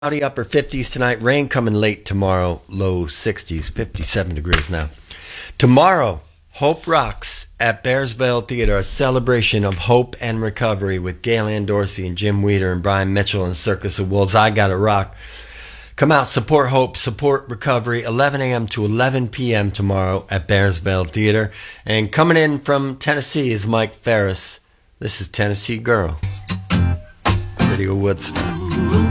Cloudy upper 50s tonight. Rain coming late tomorrow. Low 60s, 57 degrees now. Tomorrow, Hope Rocks at Bearsville Theater, a celebration of hope and recovery with Gail Ann Dorsey and Jim Weeder and Brian Mitchell and Circus of Wolves. I Gotta Rock. Come out, support hope, support recovery. 11 a.m. to 11 p.m. tomorrow at Bearsville Theater. And coming in from Tennessee is Mike Ferris. This is Tennessee Girl. Radio Woodstock.